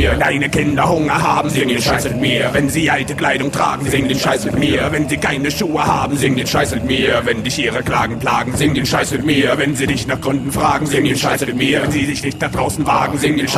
mir. Wenn deine Kinder Hunger haben, sing den Scheiß mit mir. Wenn sie alte Kleidung tragen, sing den Scheiß mit mir. Wenn sie keine Schuhe haben, sing den Scheiß mit mir. Wenn dich ihre Klagen plagen, sing den Scheiß mit mir. Wenn sie dich nach Gründen fragen, sing den Scheiß mit mir. Wenn sie sich nicht nach draußen wagen, sing den Scheiß